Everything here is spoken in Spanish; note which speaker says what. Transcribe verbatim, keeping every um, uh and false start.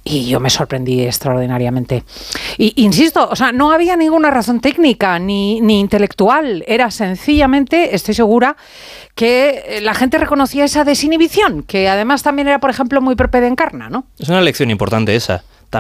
Speaker 1: Y yo me sorprendí extraordinariamente. Y insisto, o sea, no había ninguna razón técnica ni, ni intelectual. Era sencillamente, estoy segura, que la gente reconocía esa desinhibición, que además también era, por ejemplo, muy propia de Encarna, ¿no?
Speaker 2: Es una lección importante esa.